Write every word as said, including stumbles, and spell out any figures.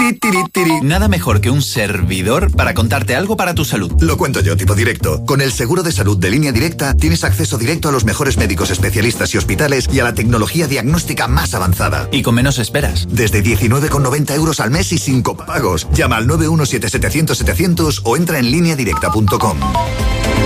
Tiri, tiri, tiri. Nada mejor que un servidor para contarte algo para tu salud. Lo cuento yo, tipo directo. Con el seguro de salud de Línea Directa tienes acceso directo a los mejores médicos especialistas y hospitales y a la tecnología diagnóstica más avanzada. Y con menos esperas. Desde diecinueve con noventa euros al mes y sin copagos. Llama al nueve uno siete siete cero cero setecientos o entra en línea directa punto com.